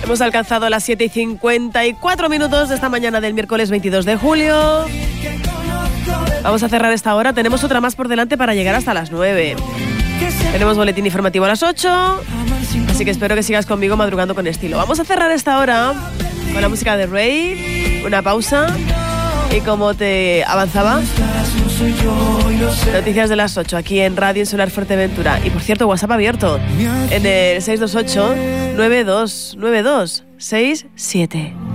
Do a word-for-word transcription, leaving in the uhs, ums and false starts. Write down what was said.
Hemos alcanzado las siete y cincuenta y cuatro minutos de esta mañana del miércoles veintidós de julio. Vamos a cerrar esta hora. Tenemos otra más por delante para llegar hasta las nueve. Tenemos boletín informativo a las ocho. Así que espero que sigas conmigo madrugando con estilo. Vamos a cerrar esta hora con la música de Rave. Una pausa. Y como te avanzaba, noticias de las ocho aquí en Radio Insular Fuerteventura. Y por cierto, WhatsApp abierto en el seis dos ocho, nueve dos nueve dos, seis siete.